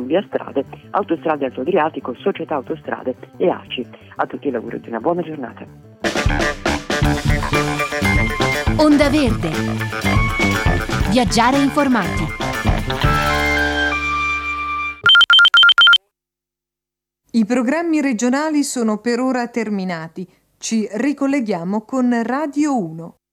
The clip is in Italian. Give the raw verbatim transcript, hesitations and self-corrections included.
Via Strade, Autostrade Alto Adriatico, Società Autostrade e A C I. A tutti i lavori di una buona giornata. Onda Verde. Viaggiare informati. I programmi regionali sono per ora terminati. Ci ricolleghiamo con Radio uno.